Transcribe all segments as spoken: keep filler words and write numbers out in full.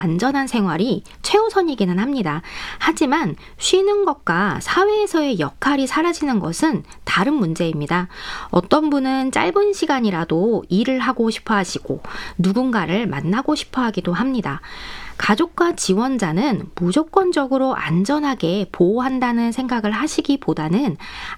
안전한 생활이 최우선이기는 합니다. 하지만 쉬는 것과 사회에서의 역할이 사라지는 것은 다른 문제입니다. 어떤 분은 짧은 시간이라도 일을 하고 싶어 하시고 누군가를 만나고 싶어 하기도 합니다. 가족과 지원자는 무조건적으로 안전하게 보호한다는 생각을 하시기보다는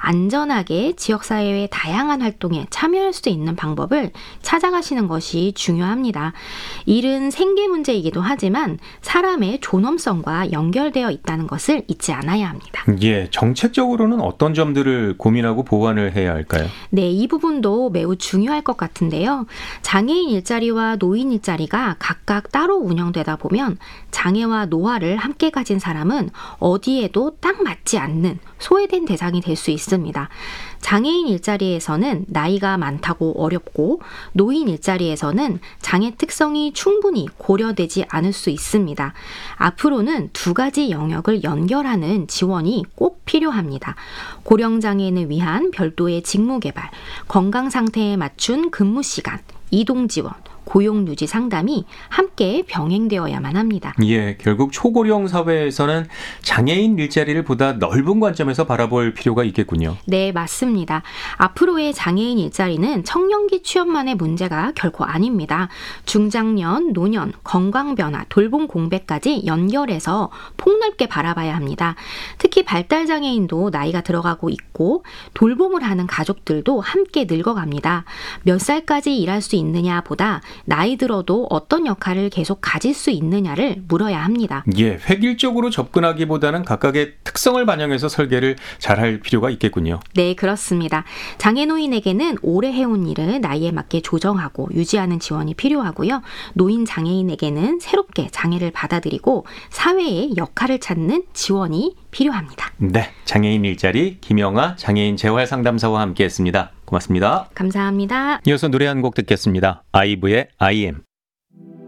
안전하게 지역사회의 다양한 활동에 참여할 수 있는 방법을 찾아가시는 것이 중요합니다. 일은 생계 문제이기도 하지만 사람의 존엄성과 연결되어 있다는 것을 잊지 않아야 합니다. 예, 정책적으로는 어떤 점들을 고민하고 보완을 해야 할까요? 네, 이 부분도 매우 중요할 것 같은데요. 장애인 일자리와 노인 일자리가 각각 따로 운영되다 보면 장애와 노화를 함께 가진 사람은 어디에도 딱 맞지 않는 소외된 대상이 될 수 있습니다. 장애인 일자리에서는 나이가 많다고 어렵고 노인 일자리에서는 장애 특성이 충분히 고려되지 않을 수 있습니다. 앞으로는 두 가지 영역을 연결하는 지원이 꼭 필요합니다. 고령장애인을 위한 별도의 직무개발, 건강상태에 맞춘 근무시간, 이동지원, 고용유지 상담이 함께 병행되어야만 합니다. 예, 결국 초고령 사회에서는 장애인 일자리를 보다 넓은 관점에서 바라볼 필요가 있겠군요. 네, 맞습니다. 앞으로의 장애인 일자리는 청년기 취업만의 문제가 결코 아닙니다. 중장년, 노년, 건강변화, 돌봄 공백까지 연결해서 폭넓게 바라봐야 합니다. 특히 발달장애인도 나이가 들어가고 있고 돌봄을 하는 가족들도 함께 늙어갑니다. 몇 살까지 일할 수 있느냐 보다 나이 들어도 어떤 역할을 계속 가질 수 있느냐를 물어야 합니다. 예, 획일적으로 접근하기보다는 각각의 특성을 반영해서 설계를 잘할 필요가 있겠군요. 네, 그렇습니다. 장애노인에게는 오래 해온 일을 나이에 맞게 조정하고 유지하는 지원이 필요하고요. 노인 장애인에게는 새롭게 장애를 받아들이고 사회의 역할을 찾는 지원이 필요합니다. 네, 장애인 일자리 김영아 장애인 재활상담사와 함께했습니다. 고맙습니다. 감사합니다. 이어서 노래 한 곡 듣겠습니다. 아이브의 I am.